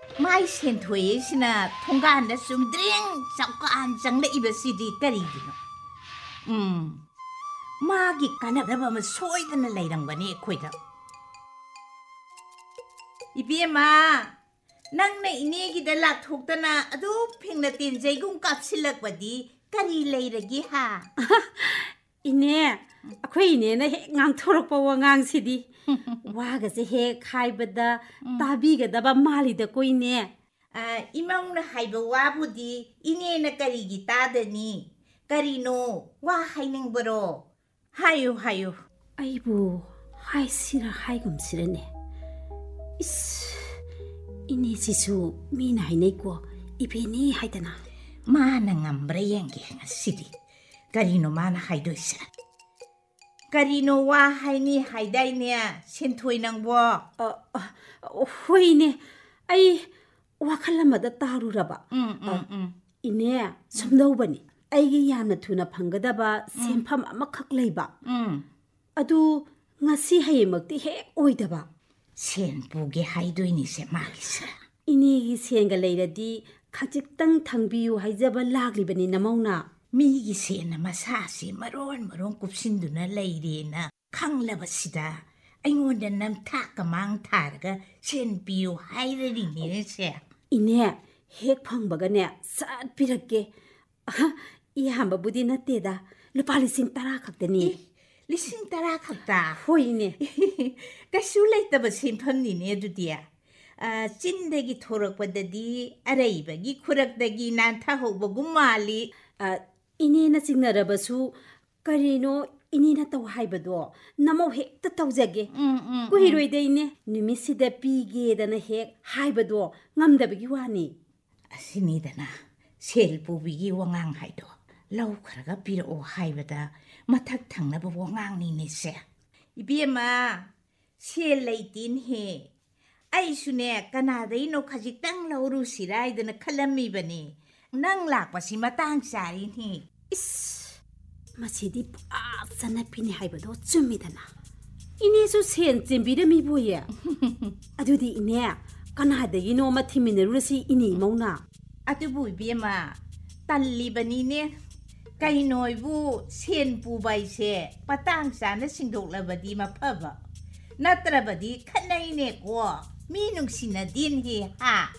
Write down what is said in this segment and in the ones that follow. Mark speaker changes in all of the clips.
Speaker 1: 마이 센토에시나 통과한다 숨드링 잠깐 장래입에시디 까리기노. 마기 까나다보면 소이드나 레이랑거니 코이다. 이비에마 낭내 이네기다 락톡다나 아두 팽나 틴제이군 깝실락바디 까리 레이라기 하.
Speaker 2: 이네 아코이 이네나 해 낭토록바 와강시디 와가세 해 카이바다 따비가다바 말리다 코이네
Speaker 1: 이망나 하이바 와부디 이네나 까리기 따다니 까리노 와 하이닝버로 하유
Speaker 2: 아이고 하이시라 하이금시라네 이스 이네지수 미나 하이네고 이베니 하이다나
Speaker 1: 마나 ngambre yenge ngasi디 까리노 마나 하이도이시라 까리노 와 하이니 하이다이네 센토이낭보
Speaker 2: 호이네 아이 와칼라마다 따루라바 이네 somnauba니 아이기 야나 투나 방가다바 셈팜 아마칵 레이바 아두 ngasi 하이먹디 해 오이다바
Speaker 1: 센부게 하이도이니세 마기시라
Speaker 2: 이네기 센가 레이라디 카직땅 탕비유 하이자바 락리바니 나마우나
Speaker 1: 미기 센나 마사시 마론 굽신두나 레이리나 캉라바시다 아이원데 남타까 망타르가 센비유 하이르리니세
Speaker 2: 이네 핵 팡바가네 싹 비락게 이함바부디 나때다 루파리싱 따라 각더니
Speaker 1: 리싱 따라 각다
Speaker 2: 호이네
Speaker 1: 까슈 레이따바 센팜니네 두디야 찐대기 토럭바다디 아라이바기 쿠락다기 난타호보구 말리
Speaker 2: 이네나 징나라바수 까리노 이네나 타우 하이바도 나모 핵다 타우자게 꾸히로이데이네 누미시다 비게다나 핵 하이바도 ngam다비기 와니
Speaker 1: 아시니다나 셀부비기 왕앙 하이도 라우카라가 비로 하이바다 마탁 탕나바 왕앙니네세 이비에마 셀 레이틴 해 아이수네 까나다이노 카직땅 라우루시라이드나 칼람미바니 낭 락바시 마땅 짜리니
Speaker 2: 이스 마시디 빡사나 피니 하이바도 쯤이다나 이네수 센 찜비르미 보예 아두디 이네 까나다이노 마티미네루시 이니 모나
Speaker 1: 아두부 이비에마 딸리바니네 까이노이부 센 부바이세 마땅 짜나 싱독라바디 마파바 나트라바디 칸나이네고 미능시나 딘히 하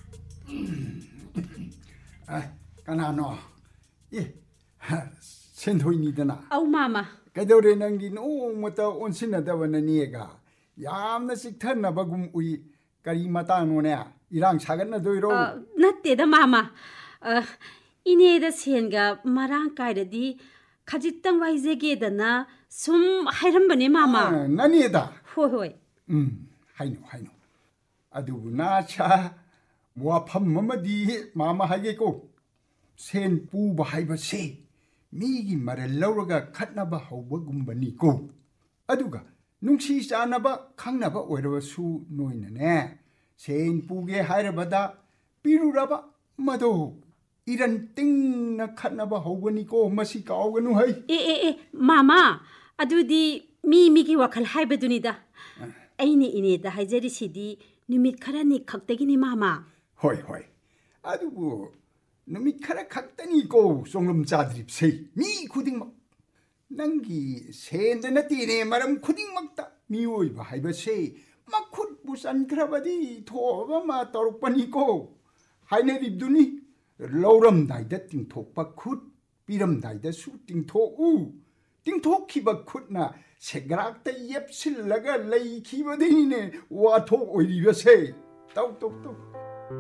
Speaker 3: 까나노 예 센토이니다나
Speaker 2: 아우 마마
Speaker 3: 그대로 낭기 노무터 온신나다바나니에가 야암나 식탄나바금 우이 까리 마땅노네 이랑 사간나도이로
Speaker 2: 나때다 마마 이네다 센가 마랑 까이라디 카직땅 와이제게다나 숨 하이람바네 마마
Speaker 3: 나니에다
Speaker 2: 호호이
Speaker 3: 하이노 아두부 나차 모아팜 마마디 마마 하게고 센 뿌바 하이바세 미기 말을 러러가 갓나바 하우바굼바니고 아두가 눅시 짜나바 강나바 오이러바수 노이네네 센 뿌게 하이라바다 삐루라바 마도 이런 띵나 갓나바 하우바니고 마시 까오가누 하이
Speaker 2: 에 마마 아두디 미미기 와칼 하이바두니다 아이네 이네다 하이제리시디 누밋 카라니 각대기니 마마
Speaker 3: 호이 아두부 누밋 카라 각다니고 송름 짜드립세 미 구딩막 낭기 센데나 띠네 마람 구딩막다 미오이바 하이바세 마쿠 부산 크라바디 토바마 떠록바니고 하이네립두니 러럼다이다 띵톡바 굿 삐럼다이다 수 띵토우 띵토키바 굿나 세그락다 옙실라가 레이키바데니네 와토 오이리바세 똑똑똑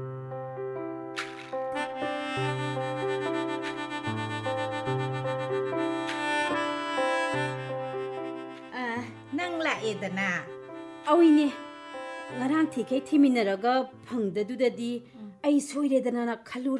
Speaker 1: 낭 라에다나
Speaker 2: 아우이네 나랑 티케 티미나라가 방다두다디 아이 소이레다나 칼루